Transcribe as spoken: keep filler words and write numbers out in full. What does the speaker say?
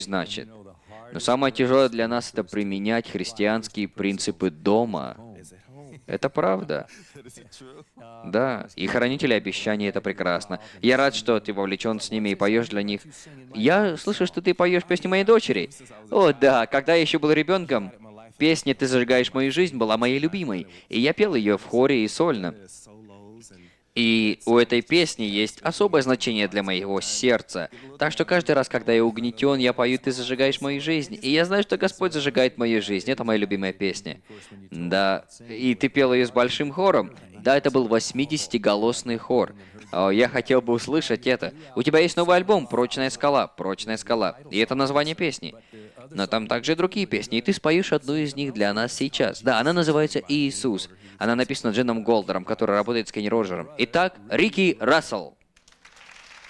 значит. Но самое тяжелое для нас — это применять христианские принципы дома. Это правда. Да, и хранители обещаний — это прекрасно. Я рад, что ты вовлечен с ними и поешь для них. Я слышу, что ты поешь песни моей дочери. О, да, когда я еще был ребенком, песня «Ты зажигаешь мою жизнь» была моей любимой, и я пел ее в хоре и сольно. И у этой песни есть особое значение для моего сердца. Так что каждый раз, когда я угнетен, я пою «Ты зажигаешь мою жизнь». И я знаю, что Господь зажигает мою жизнь. Это моя любимая песня. Да, и ты пел ее с большим хором. Да, это был восьмидесятиголосный хор. О, я хотел бы услышать это. У тебя есть новый альбом «Прочная скала», «Прочная скала». И это название песни. Но там также и другие песни, и ты споешь одну из них для нас сейчас. Да, она называется «Иисус». Она написана Джином Голдером, который работает с Кенни Роджером. Итак, Рики Рассел.